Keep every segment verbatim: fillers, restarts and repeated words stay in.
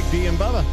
B and Bubba.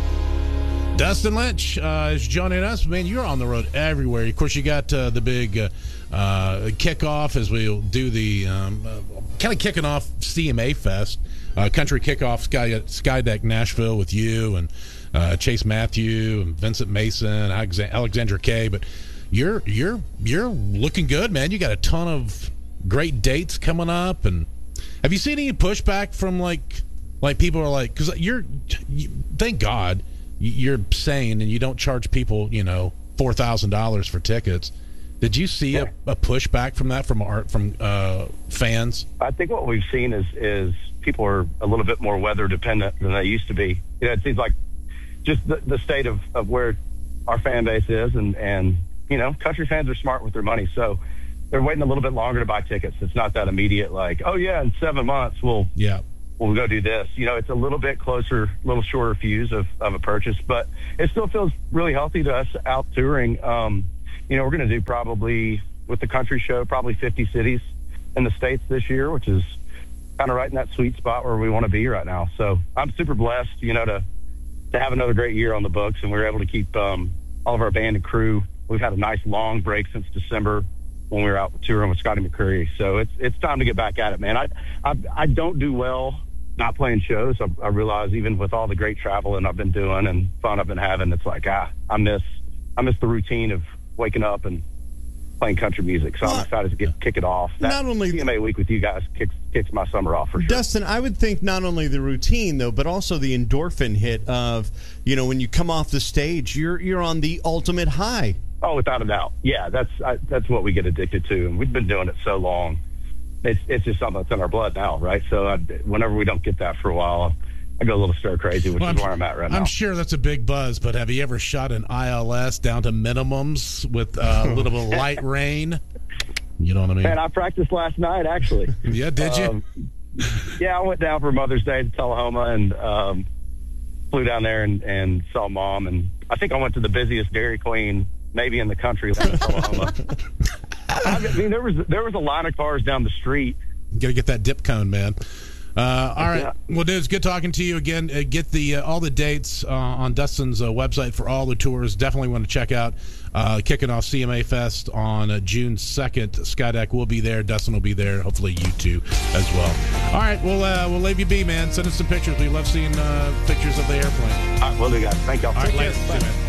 Dustin Lynch uh, is joining us. Man, you're on the road everywhere. Of course, you got uh, the big uh, uh, kickoff as we'll do the um, uh, kind of kicking off C M A Fest, uh, Country Kickoff Sky Skydeck Nashville with you and uh, Chase Matthew and Vincent Mason, Alexandra Kay. But you're you're you're looking good, man. You got a ton of great dates coming up. And have you seen any pushback from like like people are like, because you're you, thank God. You're saying, and you don't charge people, you know, four thousand dollars for tickets. Did you see a, a pushback from that from art from uh, fans? I think what we've seen is is people are a little bit more weather dependent than they used to be. You know, it seems like just the, the state of, of where our fan base is, and and you know, country fans are smart with their money, so they're waiting a little bit longer to buy tickets. It's not that immediate, like, oh yeah, in seven months we'll yeah. we'll go do this. You know, it's a little bit closer, a little shorter fuse of, of a purchase, but it still feels really healthy to us out touring. Um, you know, we're going to do probably, with the country show, probably fifty cities in the States this year, which is kind of right in that sweet spot where we want to be right now. So I'm super blessed, you know, to, to have another great year on the books, and we were able to keep um, all of our band and crew. We've had a nice long break since December when we were out touring with Scotty McCreery. So it's it's time to get back at it, man. I I, I don't do well not playing shows. I, I realize even with all the great traveling I've been doing and fun I've been having, it's like, ah, I miss I miss the routine of waking up and playing country music. So well, I'm excited to get kick it off. That not only C M A week with you guys kicks kicks my summer off for sure. Dustin, I would think not only the routine though, but also the endorphin hit of, you know, when you come off the stage, you're you're on the ultimate high. Oh, without a doubt. Yeah, that's I, that's what we get addicted to, and we've been doing it so long. It's it's just something that's in our blood now, right? So I, whenever we don't get that for a while, I go a little stir crazy, which well, is where I'm at right now. I'm sure that's a big buzz, but have you ever shot an I L S down to minimums with uh, a little bit of light rain? You know what I mean? Man, I practiced last night, actually. Yeah, did you? Um, yeah, I went down for Mother's Day to Tullahoma and um, flew down there and, and saw Mom. And I think I went to the busiest Dairy Queen maybe in the country in Tullahoma. I mean, there was there was a line of cars down the street. You got to get that dip cone, man. Uh, all right. Yeah. Well, dude, it's good talking to you again. Uh, get the uh, all the dates uh, on Dustin's uh, website for all the tours. Definitely want to check out uh, kicking off C M A Fest on uh, June second. Skydeck will be there. Dustin will be there. Hopefully you too as well. All right. We'll, uh, we'll leave you be, man. Send us some pictures. We love seeing uh, pictures of the airplane. All right. Will do, guys. Thank y'all. All right. Later. See you, man.